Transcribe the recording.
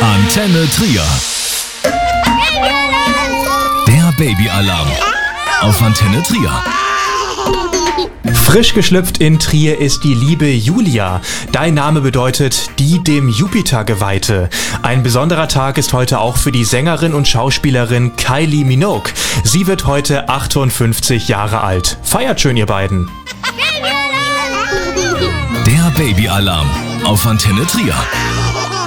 Antenne Trier. Der Babyalarm auf Antenne Trier. Frisch geschlüpft in Trier ist die liebe Julia. Dein Name bedeutet die dem Jupiter geweihte. Ein besonderer Tag ist heute auch für die Sängerin und Schauspielerin Kylie Minogue. Sie wird heute 58 Jahre alt. Feiert schön, ihr beiden. Der Babyalarm auf Antenne Trier.